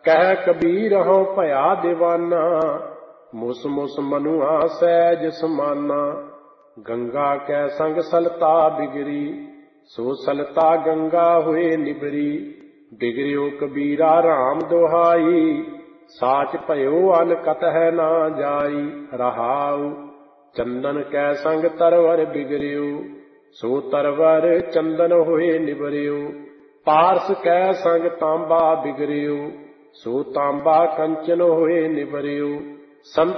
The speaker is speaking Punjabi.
ਕਹਿ ਕਬੀਰ ਹਉ ਭਇਆ ਦੀਵਾਨਾ, ਮੁਸ ਮੁਸ ਮਨੁਆ ਸਹਿਜ ਸਮਾਨਾ। ਗੰਗਾ ਕੈ ਸੰਗ ਸਲਤਾ ਬਿਗਰੀ, ਸੋ ਸਲਤਾ ਗੰਗਾ ਹੋਏ ਨਿਬਰੀ। ਬਿਗੜਿਓ ਕਬੀਰਾ ਰਾਮ ਦੁਹਾਈ, ਸਾਚ ਭਇਓ ਅਨ ਕਤਹਿ ਨਾ ਜਾਈ। ਰਹਾਉ ਚੰਦਨ ਕੈ ਸੰਗ ਤਰਵਰ ਬਿਗੜਿਓ, ਸੋ ਤਰਵਰ ਚੰਦਨ ਹੋਏ ਨਿਬਰਿਓ। ਪਾਰਸ ਕੈ ਸੰਗ ਤਾਂਬਾ ਬਿਗੜਿਓ, ਸੋ ਤਾਂਬਾ ਕੰਚਨ ਹੋਏ ਨਿਬਰਿਓ।